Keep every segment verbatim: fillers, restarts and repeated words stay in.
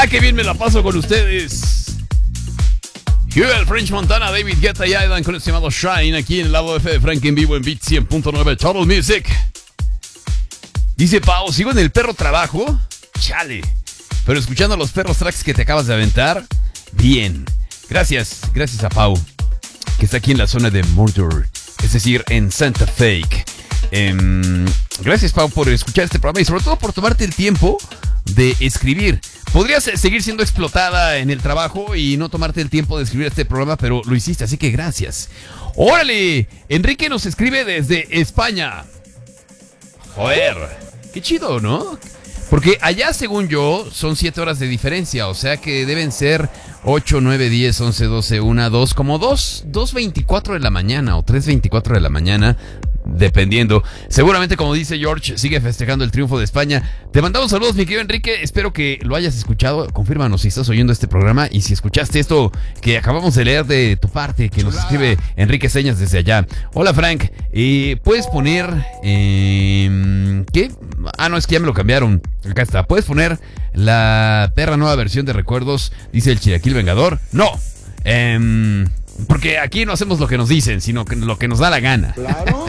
Ah, qué bien me la paso con ustedes. Huel, French Montana, David Guetta y Aidan con el llamado Shine aquí en el lado F de Frank en vivo en Beat cien punto nueve Total Music. Dice Pau, ¿sigo en el perro trabajo? Chale. Pero escuchando los perros tracks que te acabas de aventar, bien. Gracias, gracias a Pau, que está aquí en la zona de Murder, es decir, en Santa Fe. Eh, gracias, Pau, por escuchar este programa y sobre todo por tomarte el tiempo de escribir. Podrías seguir siendo explotada en el trabajo y no tomarte el tiempo de escribir este programa, pero lo hiciste, así que gracias. ¡Órale! Enrique nos escribe desde España. Joder, qué chido, ¿no? Porque allá, según yo, son siete horas de diferencia, o sea que deben ser ocho, nueve, diez, once, doce, una, dos, como dos, dos veinticuatro de la mañana o tres veinticuatro de la mañana, dependiendo. Seguramente, como dice George, sigue festejando el triunfo de España. Te mandamos saludos, mi querido Enrique, espero que lo hayas escuchado. Confírmanos si estás oyendo este programa y si escuchaste esto que acabamos de leer de tu parte, que nos escribe Enrique Señas desde allá. Hola, Frank, eh, ¿puedes poner... Eh, ¿qué? Ah, no, es que ya me lo cambiaron. Acá está, ¿puedes poner la perra nueva versión de Recuerdos? Dice el Chilaquil Vengador. No, eh, porque aquí no hacemos lo que nos dicen, sino que lo que nos da la gana. Claro.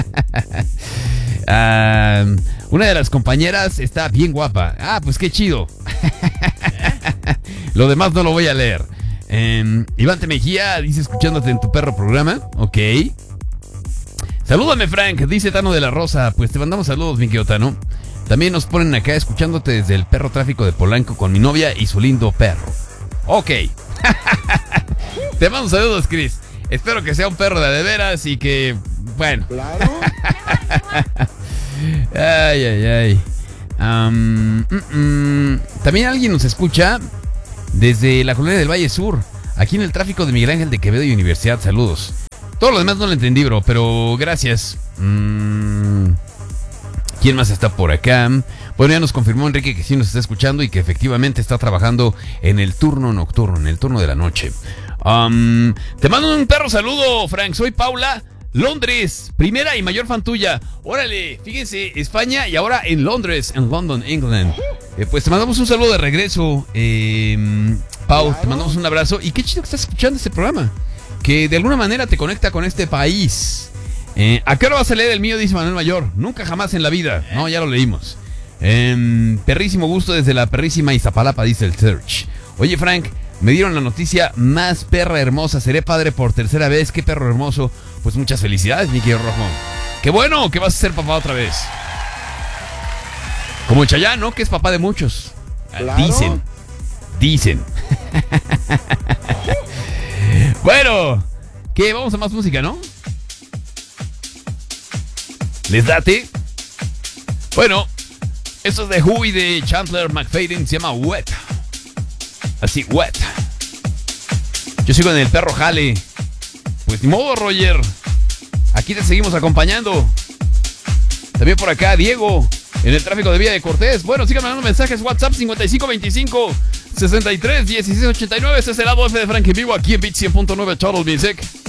uh, una de las compañeras está bien guapa. Ah, pues qué chido. Lo demás no lo voy a leer. um, Iván Te Mejía dice escuchándote en tu perro programa. Ok. Salúdame, Frank, dice Tano de la Rosa. Pues te mandamos saludos, mi querido Tano. También nos ponen acá escuchándote desde el perro tráfico de Polanco con mi novia y su lindo perro. Ok. Te mando saludos, Chris. Espero que sea un perro de de veras y que, bueno. Claro. Ay, ay, ay. Um, mm, mm. También alguien nos escucha desde la colonia del Valle Sur, aquí en el tráfico de Miguel Ángel de Quevedo y Universidad. Saludos. Todo lo demás no lo entendí, bro, pero gracias. Mm. ¿Quién más está por acá? Bueno, ya nos confirmó Enrique que sí nos está escuchando y que efectivamente está trabajando en el turno nocturno, en el turno de la noche. Um, te mando un perro saludo, Frank. Soy Paula, Londres, primera y mayor fan tuya. Órale, fíjense, España y ahora en Londres, en London, England. Eh, pues te mandamos un saludo de regreso, eh, Pau, claro. Te mandamos un abrazo. Y qué chido que estás escuchando este programa, que de alguna manera te conecta con este país. Eh, ¿A qué hora vas a leer el mío? Dice Manuel Mayor. Nunca jamás en la vida. No, ya lo leímos. Eh, perrísimo gusto desde la perrísima Iztapalapa, dice el Search. Oye, Frank, me dieron la noticia más perra hermosa. Seré padre por tercera vez. Qué perro hermoso. Pues muchas felicidades, mi querido Rojo. Qué bueno que vas a ser papá otra vez. Como el Chayán, ¿no? Que es papá de muchos. Claro. Dicen. Dicen. Bueno, ¿qué? Vamos a más música, ¿no? ¿Les date? Bueno, esto es de Who y de Chandler McFadden. Se llama Wet. Así, Wet. Yo sigo en el perro jale. Pues ni modo, Roger. Aquí te seguimos acompañando. También por acá, Diego, en el tráfico de Vía de Cortés. Bueno, sigan mandando mensajes. WhatsApp cincuenta y cinco veinticinco sesenta y tres dieciséis ochenta y nueve. Este es el lado F de Frank en vivo aquí en Beat cien punto nueve Total Music.